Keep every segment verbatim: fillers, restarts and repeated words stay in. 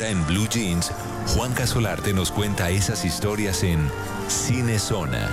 Ahora en Blue Jeans, Juanca Solarte nos cuenta esas historias en Cinezona.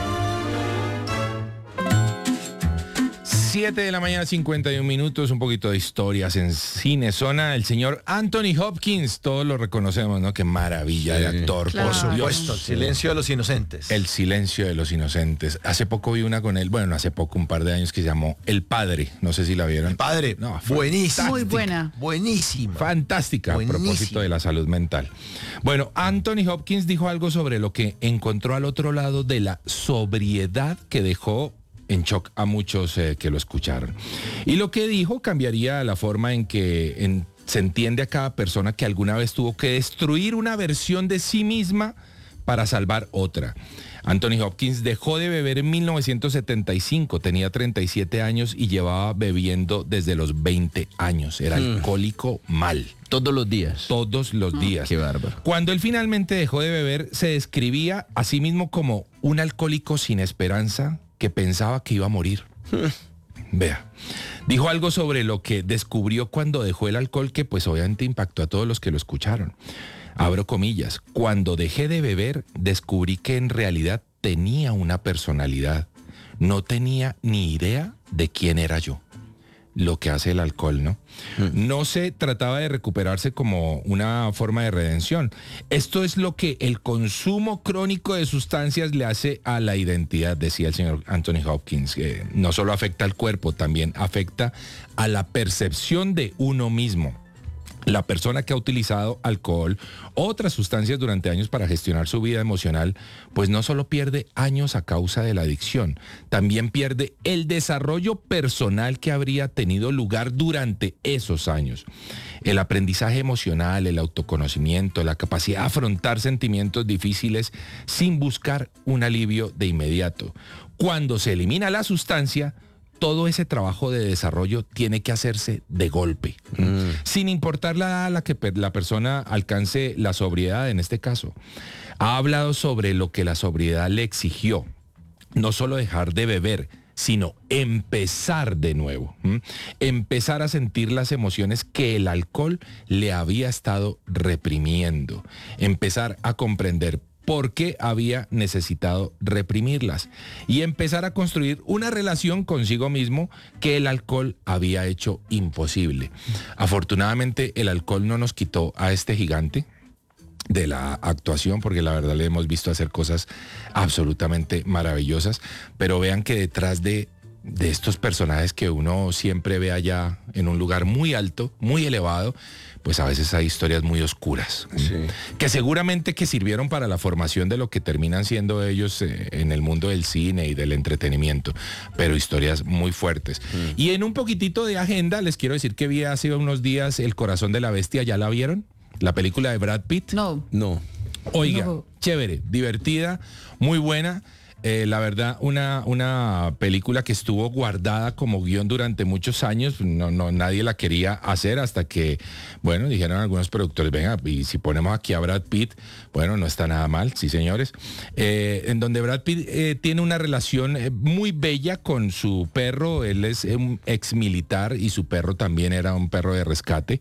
siete de la mañana, cincuenta y un minutos, un poquito de historias en Cinezona. El señor Anthony Hopkins, todos lo reconocemos, ¿no? Qué maravilla de actor, claro. por supuesto. El silencio de los inocentes. El silencio de los inocentes. Hace poco vi una con él, bueno, hace poco, un par de años, que se llamó El Padre. No sé si la vieron. El Padre, no, buenísima. Muy buena. Buenísima. Fantástica, Buenísima. A propósito de la salud mental. Bueno, Anthony Hopkins dijo algo sobre lo que encontró al otro lado de la sobriedad que dejó en shock a muchos eh, que lo escucharon. Y lo que dijo cambiaría la forma en que en, se entiende a cada persona que alguna vez tuvo que destruir una versión de sí misma para salvar otra. Anthony Hopkins dejó de beber en mil novecientos setenta y cinco, tenía treinta y siete años y llevaba bebiendo desde los veinte años. Era Mm. alcohólico mal. Todos los días. Todos los días. Qué bárbaro. Cuando él finalmente dejó de beber, se describía a sí mismo como un alcohólico sin esperanza que pensaba que iba a morir. Vea, dijo algo sobre lo que descubrió cuando dejó el alcohol que pues obviamente impactó a todos los que lo escucharon. Abro comillas, cuando dejé de beber descubrí que en realidad tenía una personalidad. No tenía ni idea de quién era yo. Lo que hace el alcohol, ¿no? Mm. No se trataba de recuperarse como una forma de redención. Esto es lo que el consumo crónico de sustancias le hace a la identidad, decía el señor Anthony Hopkins. Que no solo afecta al cuerpo, también afecta a la percepción de uno mismo. La persona que ha utilizado alcohol o otras sustancias durante años para gestionar su vida emocional, pues no solo pierde años a causa de la adicción, también pierde el desarrollo personal que habría tenido lugar durante esos años. El aprendizaje emocional, el autoconocimiento, la capacidad de afrontar sentimientos difíciles sin buscar un alivio de inmediato. Cuando se elimina la sustancia, todo ese trabajo de desarrollo tiene que hacerse de golpe, mm. sin importar la edad a la que la persona alcance la sobriedad en este caso. Ha hablado sobre lo que la sobriedad le exigió, no solo dejar de beber, sino empezar de nuevo, ¿m? empezar a sentir las emociones que el alcohol le había estado reprimiendo, empezar a comprender por qué había necesitado reprimirlas y empezar a construir una relación consigo mismo que el alcohol había hecho imposible. Afortunadamente, el alcohol no nos quitó a este gigante de la actuación, porque la verdad le hemos visto hacer cosas absolutamente maravillosas, pero vean que detrás de de estos personajes que uno siempre ve allá en un lugar muy alto, muy elevado, pues a veces hay historias muy oscuras, sí. que seguramente que sirvieron para la formación de lo que terminan siendo ellos eh, en el mundo del cine y del entretenimiento, pero historias muy fuertes. Mm. Y en un poquitito de agenda, les quiero decir que vi hace unos días El Corazón de la Bestia, ¿ya la vieron? La película de Brad Pitt. No. No. Oiga, No. Chévere, divertida, muy buena. Eh, la verdad, una, una película que estuvo guardada como guión durante muchos años, no, no, nadie la quería hacer hasta que, bueno, dijeron algunos productores, venga, y si ponemos aquí a Brad Pitt, bueno, no está nada mal, sí señores, eh, en donde Brad Pitt eh, tiene una relación eh, muy bella con su perro, él es un ex militar y su perro también era un perro de rescate.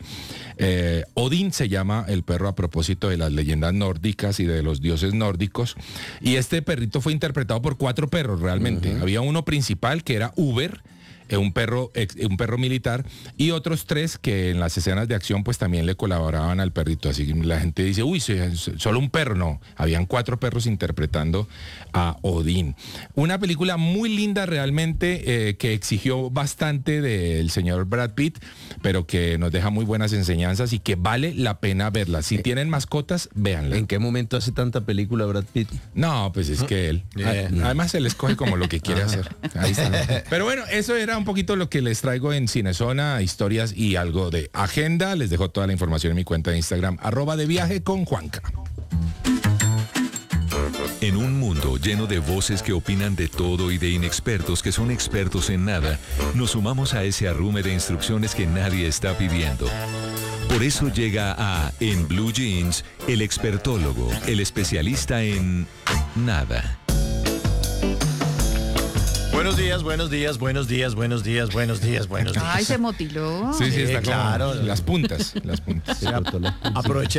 Eh, Odín se llama el perro a propósito de las leyendas nórdicas y de los dioses nórdicos, y este perrito fue interpretado por cuatro perros realmente. Uh-huh. Había uno principal que era Uber, eh, un perro ex, un perro militar, y otros tres que en las escenas de acción pues también le colaboraban al perrito. Así que la gente dice, uy, solo un perro. No, habían cuatro perros interpretando a Odín. Una película muy linda realmente, eh, que exigió bastante del señor Brad Pitt, pero que nos deja muy buenas enseñanzas y que vale la pena verla. Si tienen mascotas, véanla. ¿En qué momento hace tanta película Brad Pitt? No, pues es que él. Yeah. Además, él escoge como lo que quiere hacer. Ahí está. Pero bueno, eso era un poquito lo que les traigo en Cinezona, historias y algo de agenda. Les dejo toda la información en mi cuenta de Instagram, arroba de viaje con Juanca. En un mundo lleno de voces que opinan de todo y de inexpertos que son expertos en nada, nos sumamos a ese arrume de instrucciones que nadie está pidiendo. Por eso llega a En Blue Jeans, el expertólogo, el especialista en nada. Buenos días, buenos días, buenos días, buenos días, buenos días, buenos días. Ay, se motiló. Sí, sí, Sí, está claro. como las puntas, las puntas. Sí, aproveché